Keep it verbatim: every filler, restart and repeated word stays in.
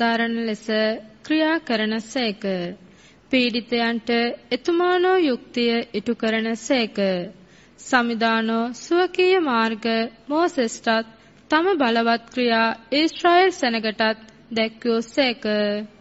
ධාරණ ලෙස ක්‍රියා කරන සේක. පීඩිතයන්ට එතුමානෝ යුක්තිය ඉටු කරන සේක. සමිදානෝ සුවකීය මාර්ග මෝසෙස්ටත් තම බලවත් ක්‍රියා ඊශ්‍රායෙල් සෙනගටත් දැක්වූ සේක.